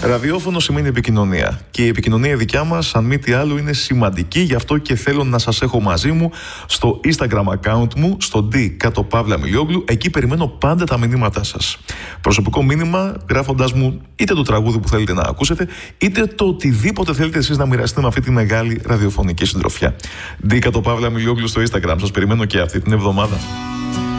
Ραδιόφωνο σημαίνει επικοινωνία. Και η επικοινωνία δικιά μας, αν μη τι άλλο, είναι σημαντική. Γι' αυτό και θέλω να σας έχω μαζί μου στο Instagram account μου, στο D_Milioglou. Εκεί περιμένω πάντα τα μηνύματά σας. Προσωπικό μήνυμα, γράφοντας μου είτε το τραγούδι που θέλετε να ακούσετε, είτε το οτιδήποτε θέλετε εσείς να μοιραστείτε με αυτή τη μεγάλη ραδιοφωνική συντροφιά. D_Milioglou στο Instagram. Σας περιμένω και αυτή την εβδομάδα.